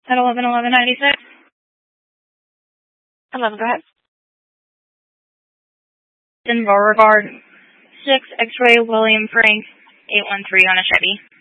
At 11-11-96. 11, go ahead. In Beauregard, 6 X-ray William Frank, 813 on a Chevy.